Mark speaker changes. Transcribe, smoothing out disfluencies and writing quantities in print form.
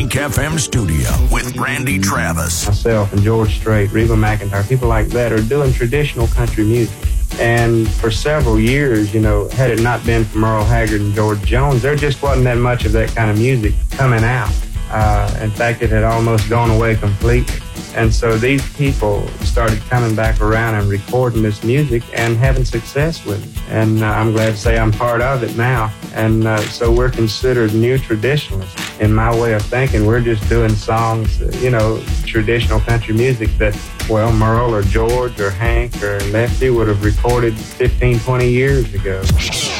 Speaker 1: Kink FM studio with Randy Travis.
Speaker 2: Myself and George Strait, Reba McEntire, people like that are doing traditional country music. And for several years, had it not been for Merle Haggard and George Jones, there just wasn't that much of that kind of music coming out. In fact, it had almost gone away completely. And so these people started coming back around and recording this music and having success with it. And I'm glad to say I'm part of it now. And so we're considered new traditionalists. In my way of thinking, we're just doing songs, traditional country music that, Merle or George or Hank or Lefty would have recorded 15, 20 years ago.